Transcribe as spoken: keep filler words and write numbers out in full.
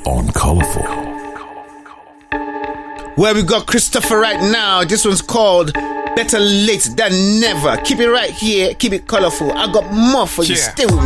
on Colourful. Where we got Christopher right now. This one's called Better Late Than Never. Keep it right here. Keep it colourful. I got more for you Yeah. still.